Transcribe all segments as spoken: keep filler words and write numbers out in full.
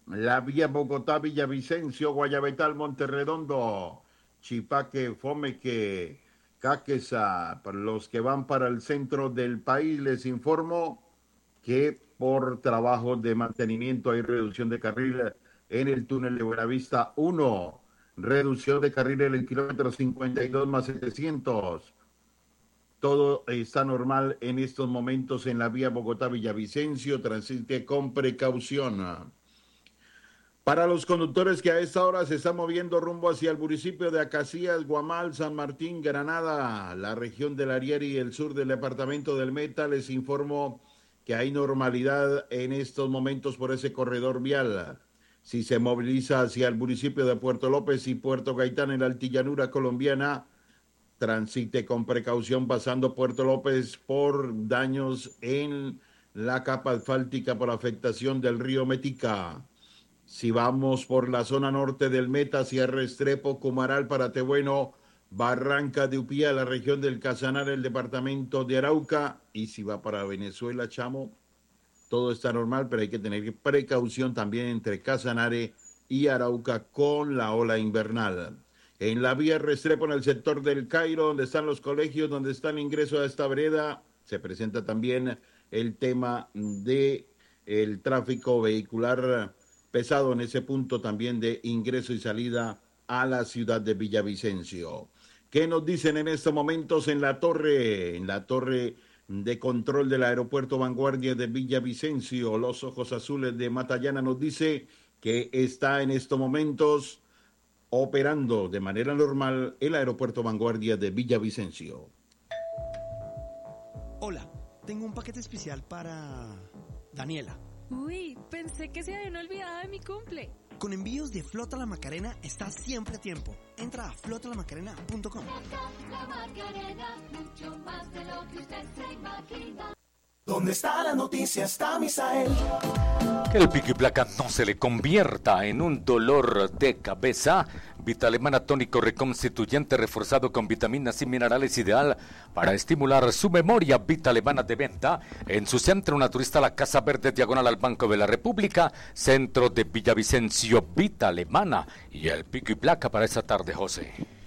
la vía Bogotá-Villavicencio, Guayabetal, Monterredondo, Chipaque, Fomeque, Caquesa. Para los que van para el centro del país, les informo que por trabajo de mantenimiento hay reducción de carril en el túnel de Buenavista uno, reducción de carril en el kilómetro cincuenta y dos más setecientos. Todo está normal en estos momentos en la vía Bogotá-Villavicencio. Transite con precaución. Para los conductores que a esta hora se están moviendo rumbo hacia el municipio de Acacías, Guamal, San Martín, Granada, la región del Ariari y el sur del departamento del Meta, les informo que hay normalidad en estos momentos por ese corredor vial. Si se moviliza hacia el municipio de Puerto López y Puerto Gaitán en la altillanura colombiana, transite con precaución pasando Puerto López por daños en la capa asfáltica por afectación del río Metica. Si vamos por la zona norte del Meta hacia Restrepo, Cumaral, Paratebueno, Barranca de Upía, la región del Casanare, el departamento de Arauca, y si va para Venezuela, Chamo, todo está normal, pero hay que tener precaución también entre Casanare y Arauca con la ola invernal. En la vía Restrepo, en el sector del Cairo, donde están los colegios, donde está el ingreso a esta vereda, se presenta también el tema de el tráfico vehicular pesado en ese punto también de ingreso y salida a la ciudad de Villavicencio. ¿Qué nos dicen en estos momentos en la torre, en la torre de control del aeropuerto Vanguardia de Villavicencio? Los Ojos Azules de Matallana nos dice que está en estos momentos operando de manera normal el aeropuerto Vanguardia de Villavicencio. Hola, tengo un paquete especial para Daniela. Uy, pensé que se habían olvidado de mi cumple. Con envíos de Flota La Macarena estás siempre a tiempo. Entra a flota la macarena punto com. La Macarena, mucho más de lo que usted se imagina. ¿Dónde está la noticia? Está Misael. Que el pico y placa no se le convierta en un dolor de cabeza. Vitalemana tónico reconstituyente reforzado con vitaminas y minerales, ideal para estimular su memoria. Vitalemana de venta en su centro naturista La Casa Verde, diagonal al Banco de la República, centro de Villavicencio. Vitalemana y el pico y placa para esta tarde, José.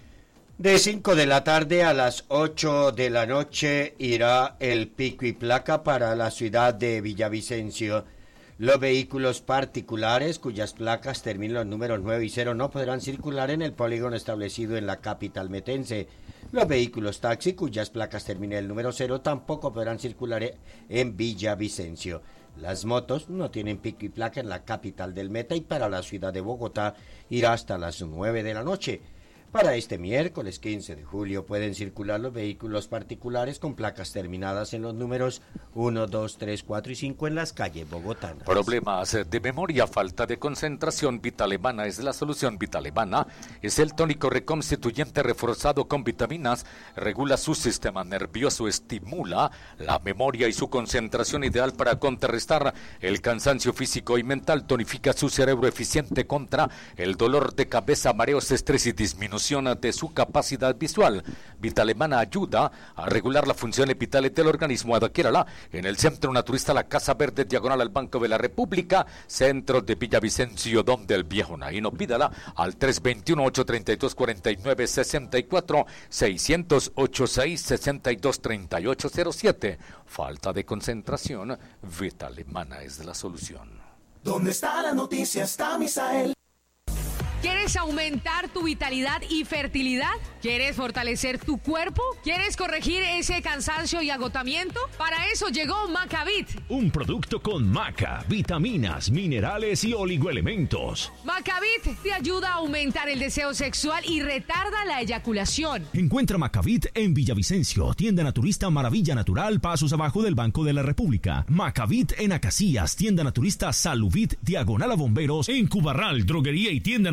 De cinco de la tarde a las ocho de la noche irá el pico y placa para la ciudad de Villavicencio. Los vehículos particulares cuyas placas terminan los números nueve y cero no podrán circular en el polígono establecido en la capital metense. Los vehículos taxi cuyas placas terminen el número cero tampoco podrán circular en Villavicencio. Las motos no tienen pico y placa en la capital del Meta y para la ciudad de Bogotá irá hasta las nueve de la noche. Para este miércoles quince de julio pueden circular los vehículos particulares con placas terminadas en los números uno, dos, tres, cuatro y cinco en las calles bogotanas. Problemas de memoria, falta de concentración, Vitalemana es la solución. Vitalemana es el tónico reconstituyente reforzado con vitaminas, regula su sistema nervioso, estimula la memoria y su concentración, ideal para contrarrestar el cansancio físico y mental, tonifica su cerebro, eficiente contra el dolor de cabeza, mareos, estrés y disminución de su capacidad visual. Vitalemana ayuda a regular la función vital del organismo. Adquiérala en el Centro Naturista La Casa Verde, diagonal al Banco de la República, centro de Villavicencio, donde el viejo Naíno. Pídala al tres dos uno, ocho tres dos, cuatro nueve seis cuatro, seis cero ocho seis, seis dos tres ocho cero siete. Falta de concentración, Vitalemana es la solución. ¿Dónde está la noticia? Está Misael. ¿Quieres aumentar tu vitalidad y fertilidad? ¿Quieres fortalecer tu cuerpo? ¿Quieres corregir ese cansancio y agotamiento? Para eso llegó Macavit. Un producto con maca, vitaminas, minerales y oligoelementos. Macavit te ayuda a aumentar el deseo sexual y retarda la eyaculación. Encuentra Macavit en Villavicencio, tienda naturista Maravilla Natural, pasos abajo del Banco de la República. Macavit en Acacías, tienda naturista Saluvit, diagonal a Bomberos. En Cubarral, droguería y tienda naturista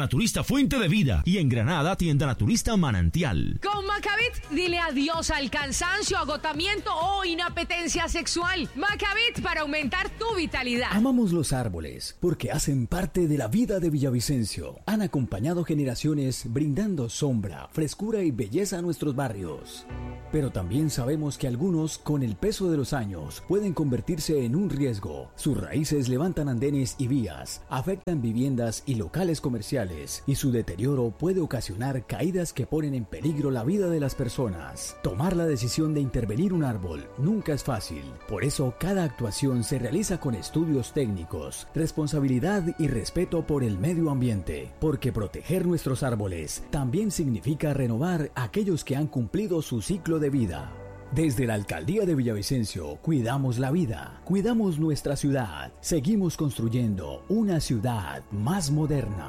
Colombia, fuente de vida. Y en Granada, tienda naturista Manantial. Con Macavit, dile adiós al cansancio, agotamiento o inapetencia sexual. Macavit para aumentar tu vitalidad. Amamos los árboles porque hacen parte de la vida de Villavicencio. Han acompañado generaciones brindando sombra, frescura y belleza a nuestros barrios. Pero también sabemos que algunos, con el peso de los años, pueden convertirse en un riesgo. Sus raíces levantan andenes y vías, afectan viviendas y locales comerciales, y su deterioro puede ocasionar caídas que ponen en peligro la vida de las personas. Tomar la decisión de intervenir un árbol nunca es fácil. Por eso, cada actuación se realiza con estudios técnicos, responsabilidad y respeto por el medio ambiente, porque proteger nuestros árboles también significa renovar a aquellos que han cumplido su ciclo de vida. Desde la Alcaldía de Villavicencio, cuidamos la vida, cuidamos nuestra ciudad, seguimos construyendo una ciudad más moderna.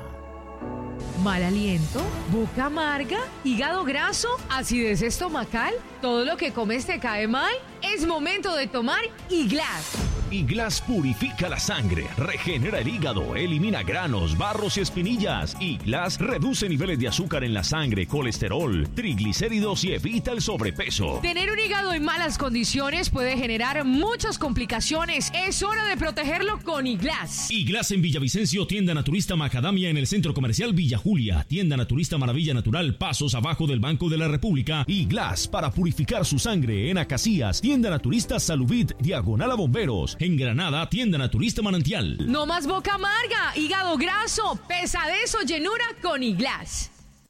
¿Mal aliento? ¿Boca amarga? ¿Hígado graso? ¿Acidez estomacal? ¿Todo lo que comes te cae mal? Es momento de tomar Iglas. Iglas purifica la sangre, regenera el hígado, elimina granos, barros y espinillas. Iglas reduce niveles de azúcar en la sangre, colesterol, triglicéridos y evita el sobrepeso. Tener un hígado en malas condiciones puede generar muchas complicaciones. Es hora de protegerlo con Iglas. Iglas en Villavicencio, tienda naturista Macadamia en el Centro Comercial Villa Julia, tienda naturista Maravilla Natural, pasos abajo del Banco de la República. Iglas para purificar su sangre en Acacías, tienda naturista Salubit, diagonal a Bomberos. En Granada, tienda naturista Manantial. No más boca amarga, hígado graso, pesadez o llenura con Iglas.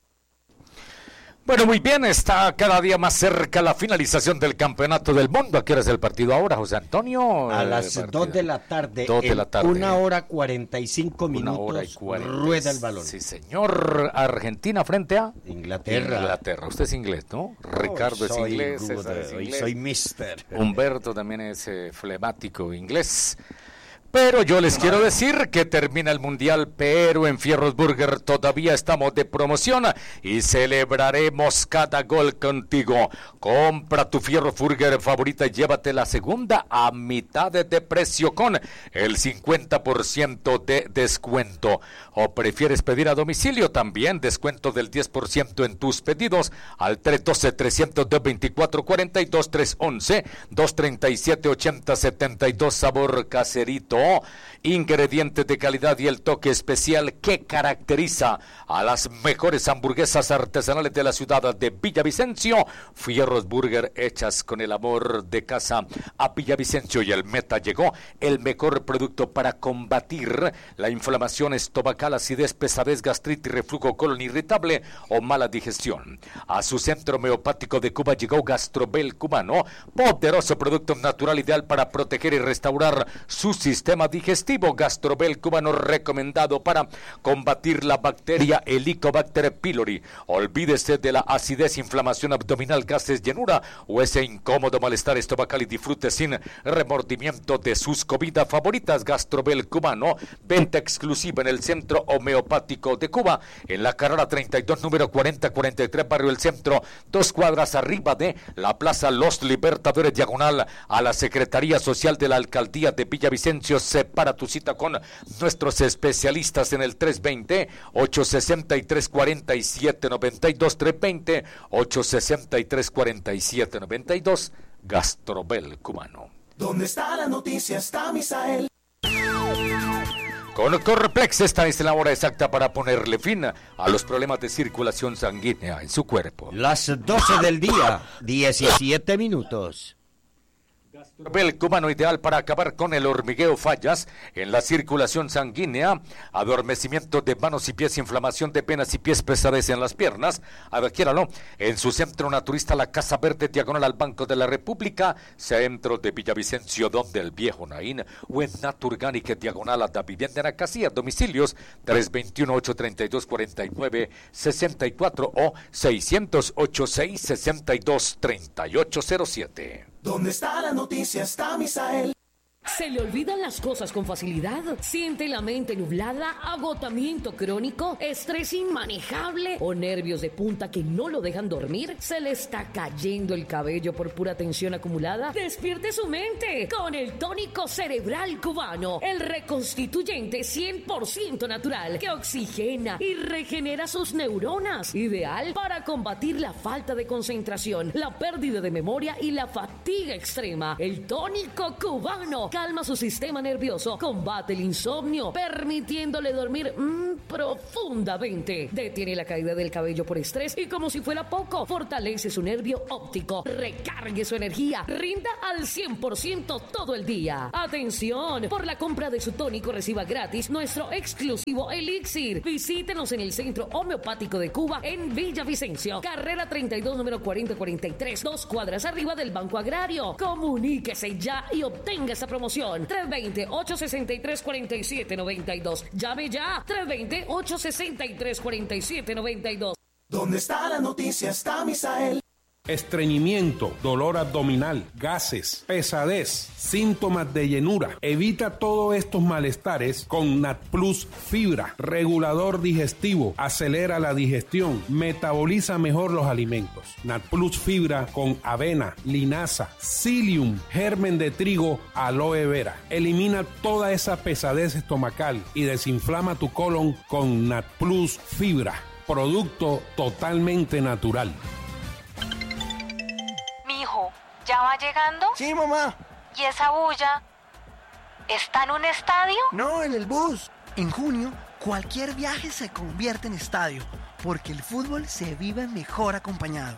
Bueno, muy bien, está cada día más cerca la finalización del Campeonato del Mundo. ¿A qué hora es el partido ahora, José Antonio? A las dos de la tarde. dos de la tarde. Una hora cuarenta y cinco minutos. Una hora y cuarenta. Rueda el balón. Sí, señor. Argentina frente a Inglaterra. Inglaterra. Usted es inglés, ¿no? Ricardo es inglés. Good, César es inglés. Soy mister. Humberto también es eh, flemático inglés. Pero yo les quiero decir que termina el Mundial, pero en Fierros Burger todavía estamos de promoción y celebraremos cada gol contigo. Compra tu Fierros Burger favorita y llévate la segunda a mitad de precio con el cincuenta por ciento de descuento. ¿O prefieres pedir a domicilio? También descuento del diez por ciento en tus pedidos al tres uno dos, tres cero dos, veinticuatro cuarenta y dos, tres uno uno, dos tres siete, ocho cero siete dos, sabor caserito. Ingredientes de calidad y el toque especial que caracteriza a las mejores hamburguesas artesanales de la ciudad de Villavicencio. Fierros Burger, hechas con el amor de casa a Villavicencio. Y el Meta llegó, el mejor producto para combatir la inflamación estomacal, acidez, pesadez, gastritis, reflujo, colon irritable o mala digestión. A su centro homeopático de Cuba llegó Gastrobel Cubano, poderoso producto natural ideal para proteger y restaurar su sistema digestivo. Gastrobel Cubano, recomendado para combatir la bacteria Helicobacter pylori. Olvídese de la acidez, inflamación abdominal, gases, llenura o ese incómodo malestar estomacal y disfrute sin remordimiento de sus comidas favoritas. Gastrobel Cubano, venta exclusiva en el Centro Homeopático de Cuba, en la carrera treinta y dos, número cuarenta cuarenta y tres, Barrio El Centro, dos cuadras arriba de la Plaza Los Libertadores, diagonal a la Secretaría Social de la Alcaldía de Villavicencio. Separa tu cita con nuestros especialistas en el tres dos cero, ocho seis tres, cuatro siete nueve dos, tres dos cero, ocho seis tres, cuatro siete nueve dos. Gastrobel Cubano. ¿Dónde está la noticia? Está Misael. Con Corplex esta es la hora exacta para ponerle fin a los problemas de circulación sanguínea en su cuerpo. Las doce del día, diecisiete minutos. Gastrobel Cubano, ideal para acabar con el hormigueo, fallas en la circulación sanguínea, adormecimiento de manos y pies, inflamación de penas y pies, pesadez en las piernas. Adquiéralo en su centro naturista La Casa Verde, diagonal al Banco de la República, centro de Villavicencio, donde el viejo Naín, o en Naturgánica, diagonal a la vivienda en Acacía. Domicilios tres dos uno, ocho tres dos, cuatro nueve seis cuatro o seis cero ocho, seis seis dos, tres ocho cero siete. ¿Dónde está la noticia? Está Misael. ¿Se le olvidan las cosas con facilidad? ¿Siente la mente nublada, agotamiento crónico, estrés inmanejable o nervios de punta que no lo dejan dormir? ¿Se le está cayendo el cabello por pura tensión acumulada? Despierte su mente con el tónico cerebral cubano, el reconstituyente cien por ciento natural que oxigena y regenera sus neuronas, ideal para combatir la falta de concentración, la pérdida de memoria y la fatiga extrema. El tónico cubano calma su sistema nervioso, combate el insomnio, permitiéndole dormir mmm, profundamente. Detiene la caída del cabello por estrés y, como si fuera poco, fortalece su nervio óptico. Recargue su energía, rinda al cien por ciento todo el día. Atención, por la compra de su tónico reciba gratis nuestro exclusivo elixir. Visítenos en el Centro Homeopático de Cuba en Villavicencio, carrera treinta y dos, número cuarenta cuarenta y tres, dos cuadras arriba del Banco Agrario. Comuníquese ya y obtenga esta promoción. tres dos cero, ocho seis tres, cuatro siete nueve dos. Llame ya. tres dos cero, ocho seis tres, cuatro siete nueve dos. ¿Dónde está la noticia? Está Misael. Estreñimiento, dolor abdominal, gases, pesadez, síntomas de llenura. Evita todos estos malestares con NatPlus Fibra, regulador digestivo, acelera la digestión, metaboliza mejor los alimentos. NatPlus Fibra con avena, linaza, psyllium, germen de trigo, aloe vera. Elimina toda esa pesadez estomacal y desinflama tu colon con NatPlus Fibra, producto totalmente natural. Mijo, ¿ya va llegando? Sí, mamá. ¿Y esa bulla? ¿Está en un estadio? No, en el bus. En junio, cualquier viaje se convierte en estadio, porque el fútbol se vive mejor acompañado.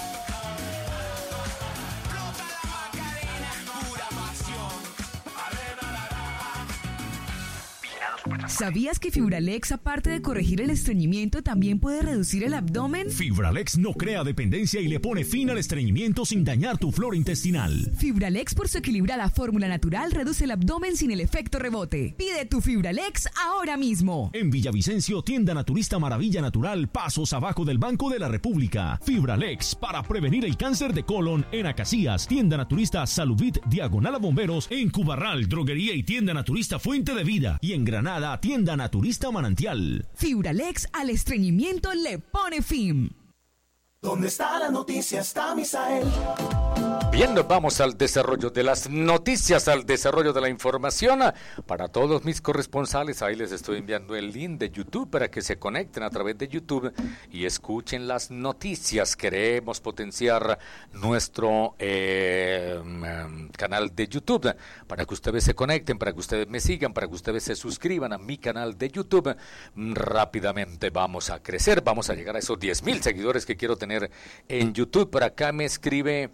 ¿Sabías que Fibralex, aparte de corregir el estreñimiento, también puede reducir el abdomen? Fibralex no crea dependencia y le pone fin al estreñimiento sin dañar tu flora intestinal. Fibralex, por su equilibrada fórmula natural, reduce el abdomen sin el efecto rebote. Pide tu Fibralex ahora mismo. En Villavicencio, tienda naturista Maravilla Natural, pasos abajo del Banco de la República. Fibralex, para prevenir el cáncer de colon en Acacias. Tienda naturista Salubit, diagonal a Bomberos. En Cubarral, droguería y tienda naturista Fuente de Vida. Y en Granada, tienda naturista Manantial. Fibralex al estreñimiento le pone fin. ¿Dónde está la noticia? Está Misael. Bien, nos vamos al desarrollo de las noticias, al desarrollo de la información. Para todos mis corresponsales, ahí les estoy enviando el link de YouTube para que se conecten a través de YouTube y escuchen las noticias. Queremos potenciar nuestro eh, canal de YouTube para que ustedes se conecten, para que ustedes me sigan, para que ustedes se suscriban a mi canal de YouTube. Rápidamente vamos a crecer, vamos a llegar a esos diez mil seguidores que quiero tener en YouTube. Por acá me escribe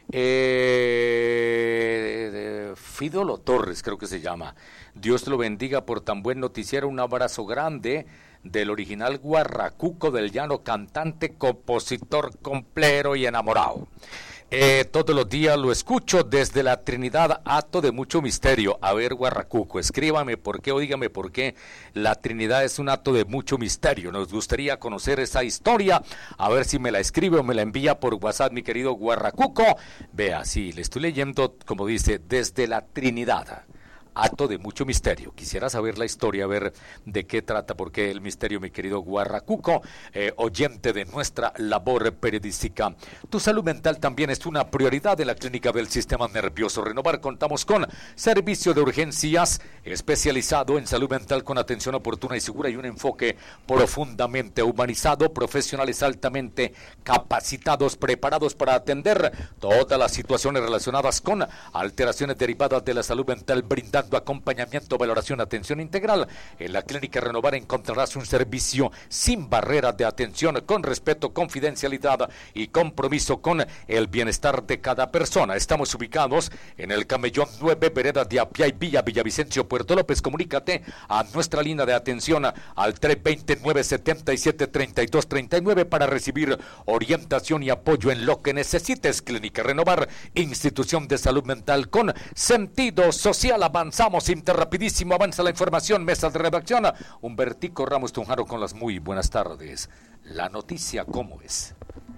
eh, Fidolo Torres, creo que se llama. Dios te lo bendiga por tan buen noticiero. Un abrazo grande del original Guarracuco del Llano, cantante, compositor, complero y enamorado. Eh, todos los días lo escucho desde la Trinidad, acto de mucho misterio. A ver, Guarracuco, escríbame por qué o dígame por qué la Trinidad es un acto de mucho misterio. Nos gustaría conocer esa historia. A ver si me la escribe o me la envía por WhatsApp, mi querido Guarracuco. Vea, sí, le estoy leyendo, como dice, desde la Trinidad. Acto de mucho misterio. Quisiera saber la historia, a ver de qué trata, por qué el misterio, mi querido Guarracuco, eh, oyente de nuestra labor periodística. Tu salud mental también es una prioridad en la Clínica del Sistema Nervioso Renovar. Contamos con servicio de urgencias especializado en salud mental con atención oportuna y segura y un enfoque profundamente humanizado, profesionales altamente capacitados, preparados para atender todas las situaciones relacionadas con alteraciones derivadas de la salud mental, brindando acompañamiento, valoración, atención integral. En la Clínica Renovar encontrarás un servicio sin barreras de atención, con respeto, confidencialidad y compromiso con el bienestar de cada persona. Estamos ubicados en el Camellón nueve, vereda de Apia y Villa, Villavicencio, Puerto López. Comunícate a nuestra línea de atención al tres dos cero, nueve siete siete, tres dos tres nueve para recibir orientación y apoyo en lo que necesites. Clínica Renovar, institución de salud mental con sentido social. Avanzamos, interrapidísimo, avanza la información, mesa de redacción. Humbertico Ramos Tunjaro con las muy buenas tardes. La noticia, ¿cómo es?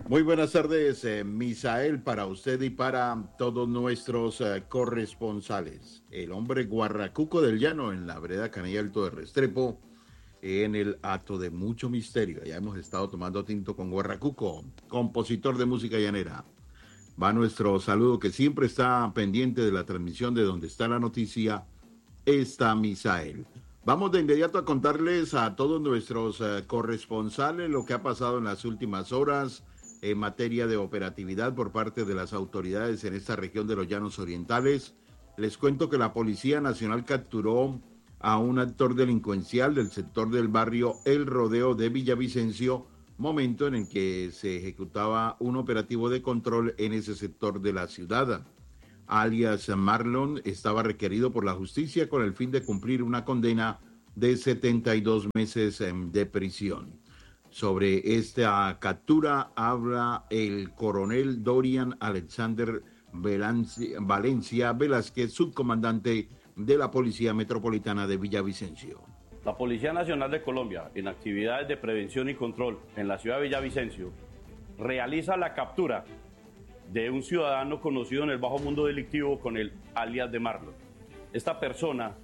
Muy buenas tardes, eh, Misael, para usted y para todos nuestros eh, corresponsales. El hombre guarracuco del llano en la vereda Canilla Alto de Restrepo, en el acto de mucho misterio. Ya hemos estado tomando tinto con Guarracuco, compositor de música llanera. Va nuestro saludo, que siempre está pendiente de la transmisión de donde está la noticia, está Misael. Vamos de inmediato a contarles a todos nuestros uh, corresponsales lo que ha pasado en las últimas horas en materia de operatividad por parte de las autoridades en esta región de los Llanos Orientales. Les cuento que la Policía Nacional capturó a un actor delincuencial del sector del barrio El Rodeo de Villavicencio, momento en el que se ejecutaba un operativo de control en ese sector de la ciudad. Alias Marlon estaba requerido por la justicia con el fin de cumplir una condena de setenta y dos meses de prisión. Sobre esta captura habla el coronel Dorian Alexander Valencia Velázquez, subcomandante de la Policía Metropolitana de Villavicencio. La Policía Nacional de Colombia, en actividades de prevención y control en la ciudad de Villavicencio, realiza la captura de un ciudadano conocido en el bajo mundo delictivo con el alias de Marlon. Esta persona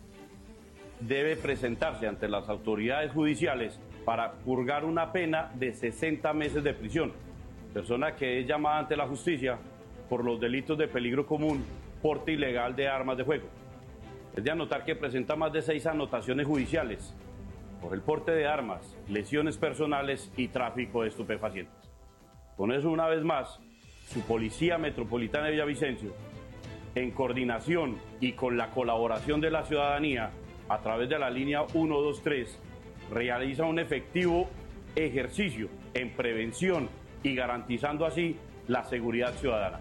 debe presentarse ante las autoridades judiciales para purgar una pena de sesenta meses de prisión. Persona que es llamada ante la justicia por los delitos de peligro común, porte ilegal de armas de fuego. Es de anotar que presenta más de seis anotaciones judiciales por el porte de armas, lesiones personales y tráfico de estupefacientes. Con eso, una vez más, su Policía Metropolitana de Villavicencio, en coordinación y con la colaboración de la ciudadanía a través de la línea uno dos tres, realiza un efectivo ejercicio en prevención y garantizando así la seguridad ciudadana.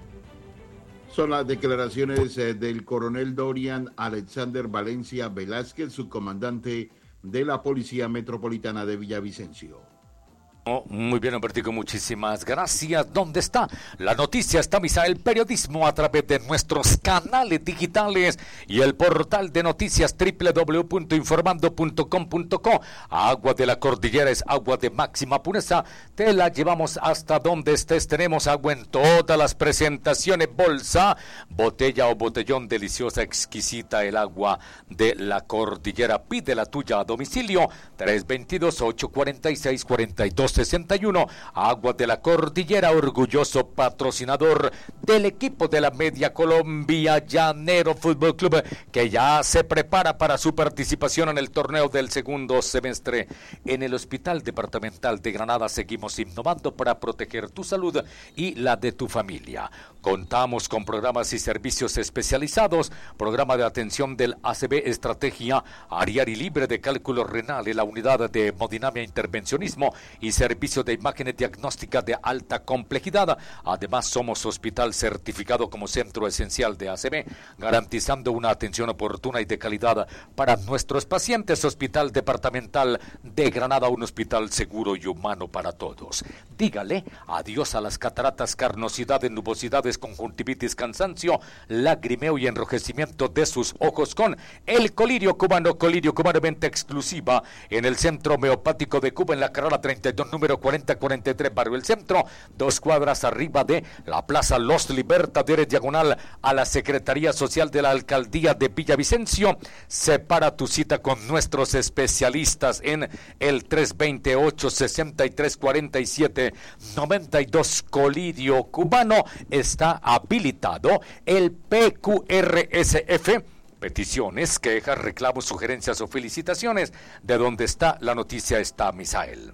Son las declaraciones eh, del coronel Dorian Alexander Valencia Velázquez, subcomandante de la Policía Metropolitana de Villavicencio. Oh, muy bien, Humbertico, muchísimas gracias. ¿Dónde está la noticia? Está Misael Periodismo a través de nuestros canales digitales y el portal de noticias doble u doble u doble u punto informando punto com punto co. Agua de la cordillera es agua de máxima pureza. Te la llevamos hasta donde estés. Tenemos agua en todas las presentaciones. Bolsa, botella o botellón, deliciosa, exquisita el agua de la cordillera. Pide la tuya a domicilio. tres dos dos, ocho cuatro seis, cuatro dos sesenta y uno. Agua de la Cordillera, orgulloso patrocinador del equipo de la Media Colombia Llanero Fútbol Club, que ya se prepara para su participación en el torneo del segundo semestre. En el Hospital Departamental de Granada seguimos innovando para proteger tu salud y la de tu familia. Contamos con programas y servicios especializados, programa de atención del A C B Estrategia, área libre de cálculo renal en la unidad de hemodinamia e intervencionismo y servicio de imágenes diagnósticas de alta complejidad. Además, somos hospital certificado como centro esencial de A C B, garantizando una atención oportuna y de calidad para nuestros pacientes. Hospital Departamental de Granada, un hospital seguro y humano para todos. Dígale adiós a las cataratas, carnosidades, nubosidades, conjuntivitis, cansancio, lagrimeo y enrojecimiento de sus ojos con el colirio cubano. Colirio cubano, venta exclusiva en el Centro Homeopático de Cuba, en la carrera treinta y dos, número cuarenta cuarenta y tres, barrio El Centro, dos cuadras arriba de la Plaza Los Libertadores, diagonal a la Secretaría Social de la Alcaldía de Villavicencio. Separa tu cita con nuestros especialistas en el tres dos ocho, sesenta y tres, cuarenta y siete, noventa y dos. Colirio cubano, está habilitado el P Q R S F. Peticiones, quejas, reclamos, sugerencias o felicitaciones. De donde está la noticia está Misael.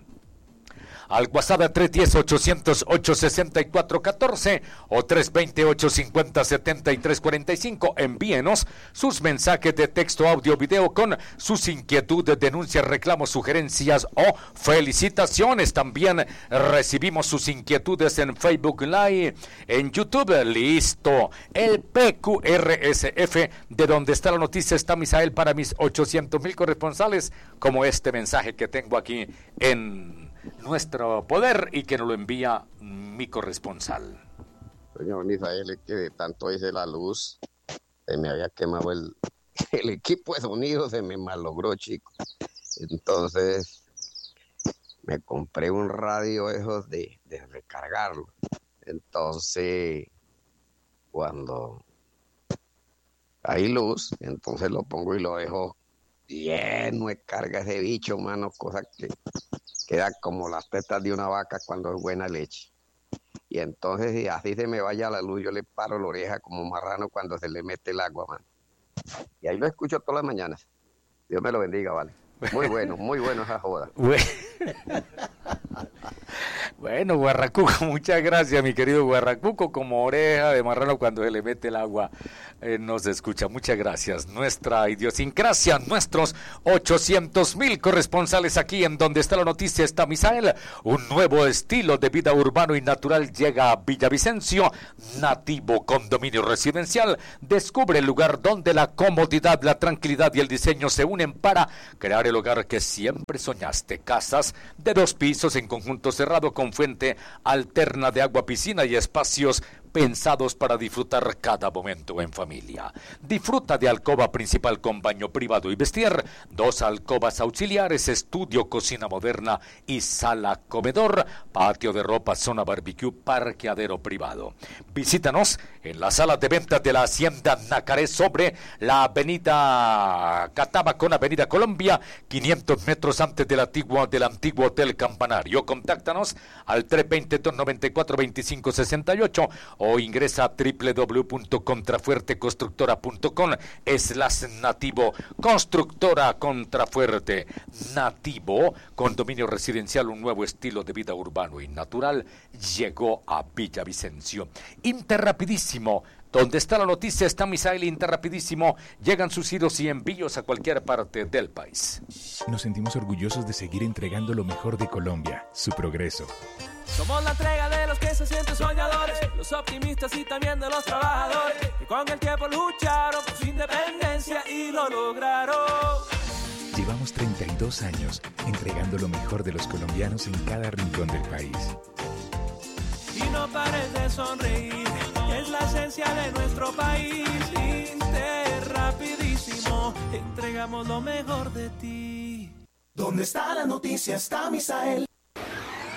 Al WhatsApp tres uno cero, ocho cero cero, ocho seis cuatro uno cuatro o tres dos cero, ocho cinco cero, siete tres cuatro cinco. Envíenos sus mensajes de texto, audio, video con sus inquietudes, denuncias, reclamos, sugerencias o felicitaciones. También recibimos sus inquietudes en Facebook Live, en YouTube. Listo. El P Q R S F, de donde está la noticia, está Misael para mis ochocientos mil corresponsales, como este mensaje que tengo aquí en nuestro poder y que nos lo envía mi corresponsal. Señor Misael, es que de tanto hice la luz, se me había quemado el, el equipo de sonido, se me malogró, chico. Entonces, me compré un radio esos de, de recargarlo. Entonces, cuando hay luz, entonces lo pongo y lo dejo lleno de carga ese bicho, mano, cosa que queda como las tetas de una vaca cuando es buena leche. Y entonces, si así se me vaya la luz, yo le paro la oreja como marrano cuando se le mete el agua, mano. Y ahí lo escucho todas las mañanas. Dios me lo bendiga, vale. Muy bueno, muy bueno esa joda. Bueno, Guarracuco, muchas gracias, mi querido Guarracuco, como oreja de marrano cuando se le mete el agua, eh, nos escucha. Muchas gracias. Nuestra idiosincrasia, nuestros ochocientos mil corresponsales aquí en donde está la noticia, está Misael. Un nuevo estilo de vida urbano y natural llega a Villavicencio. Nativo Condominio Residencial descubre el lugar donde la comodidad, la tranquilidad y el diseño se unen para crear el hogar que siempre soñaste. Casas de dos pisos en conjunto cerrado con fuente alterna de agua, piscina y espacios pensados para disfrutar cada momento en familia. Disfruta de alcoba principal con baño privado y vestier, dos alcobas auxiliares, estudio, cocina moderna y sala comedor, patio de ropa, zona barbecue, parqueadero privado. Visítanos en la sala de ventas de la Hacienda Nacaré sobre la avenida Cataba con avenida Colombia, quinientos metros antes del antiguo, del antiguo Hotel Campanario. Contáctanos al tres dos dos, dos nueve cuatro, dos cinco seis ocho o ingresa a doble u doble u doble u punto contrafuerte constructora punto com slash nativo. Constructora Contrafuerte Nativo, condominio residencial, un nuevo estilo de vida urbano y natural, llegó a Villavicencio. Interrapidísimo, donde está la noticia está Misael. Interrapidísimo, llegan sus giros y envíos a cualquier parte del país. Nos sentimos orgullosos de seguir entregando lo mejor de Colombia, su progreso. Somos la entrega de los que se sienten soñadores, los optimistas y también de los trabajadores, que con el tiempo lucharon por su independencia y lo lograron. Llevamos treinta y dos años entregando lo mejor de los colombianos en cada rincón del país. Y no pares de sonreír, es la esencia de nuestro país. Interrapidísimo, entregamos lo mejor de ti. ¿Dónde está la noticia? Está Misael.